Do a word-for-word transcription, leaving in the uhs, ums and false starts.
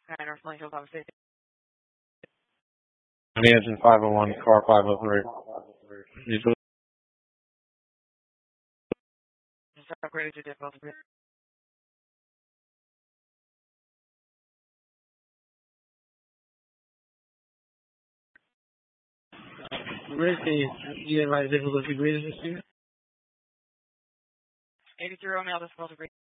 North Milling Hills Office. Engine five oh one, car five oh three. Usually. Just upgraded to difficulty. Where's the, you advise difficulty greater this year? eighty-three Romeo difficulty.